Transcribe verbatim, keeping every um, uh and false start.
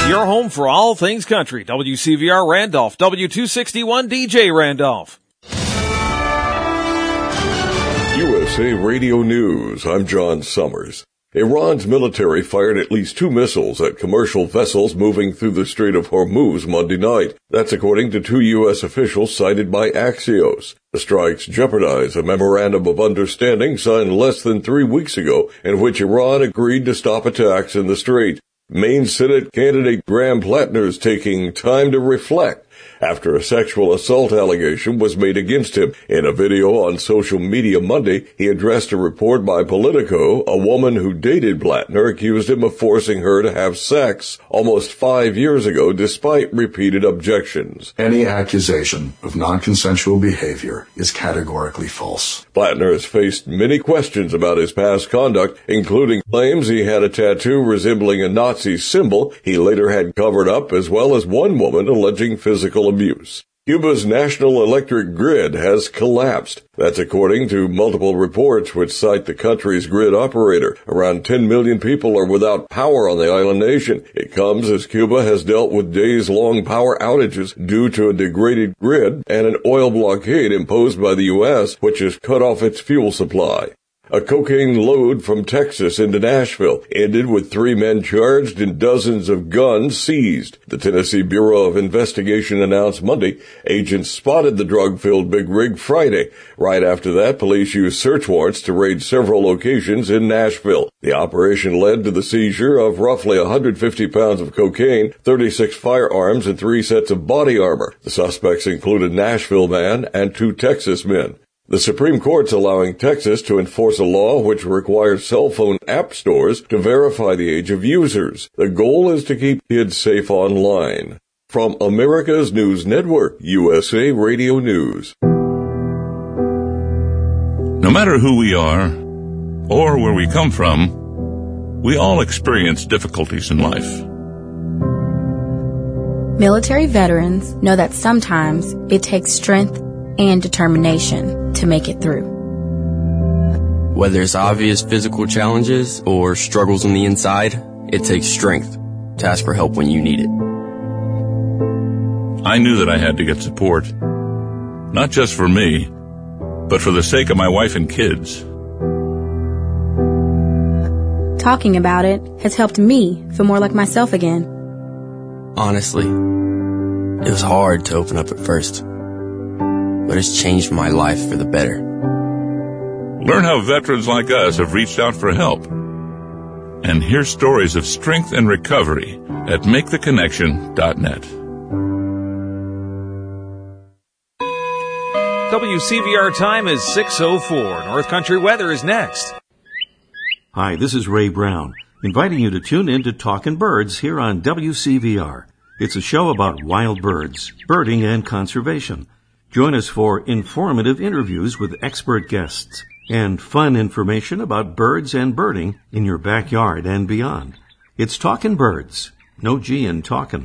Your home for all things country. W C V R Randolph, W two sixty-one D J Randolph. U S A Radio News, I'm John Summers. Iran's military fired at least two missiles at commercial vessels moving through the Strait of Hormuz Monday night. That's according to two U S officials cited by Axios. The strikes jeopardize a memorandum of understanding signed less than three weeks ago in which Iran agreed to stop attacks in the strait. Maine Senate candidate Graham Plattner is taking time to reflect after a sexual assault allegation was made against him. In a video on social media Monday, he addressed a report by Politico. A woman who dated Plattner accused him of forcing her to have sex almost five years ago, despite repeated objections. Any accusation of non-consensual behavior is categorically false. Plattner has faced many questions about his past conduct, including claims he had a tattoo resembling a Nazi symbol he later had covered up, as well as one woman alleging physical abuse. Cuba's national electric grid has collapsed. That's according to multiple reports which cite the country's grid operator. Around ten million people are without power on the island nation. It comes as Cuba has dealt with days-long power outages due to a degraded grid and an oil blockade imposed by the U S, which has cut off its fuel supply. A cocaine load from Texas into Nashville ended with three men charged and dozens of guns seized. The Tennessee Bureau of Investigation announced Monday agents spotted the drug-filled big rig Friday. Right after that, police used search warrants to raid several locations in Nashville. The operation led to the seizure of roughly one hundred fifty pounds of cocaine, thirty-six firearms, and three sets of body armor. The suspects included a Nashville man and two Texas men. The Supreme Court's allowing Texas to enforce a law which requires cell phone app stores to verify the age of users. The goal is to keep kids safe online. From America's News Network, U S A Radio News. No matter who we are or where we come from, we all experience difficulties in life. Military veterans know that sometimes it takes strength and determination to make it through. Whether it's obvious physical challenges or struggles on the inside, it takes strength to ask for help when you need it. I knew that I had to get support, not just for me, but for the sake of my wife and kids. Talking about it has helped me feel more like myself again. Honestly, it was hard to open up at first, but it's changed my life for the better. Learn how veterans like us have reached out for help. And hear stories of strength and recovery at make the connection dot net. W C V R time is six oh four. North Country weather is next. Hi, this is Ray Brown, inviting you to tune in to Talkin' Birds here on W C V R. It's a show about wild birds, birding, and conservation. Join us for informative interviews with expert guests and fun information about birds and birding in your backyard and beyond. It's Talkin' Birds. No G in talkin'.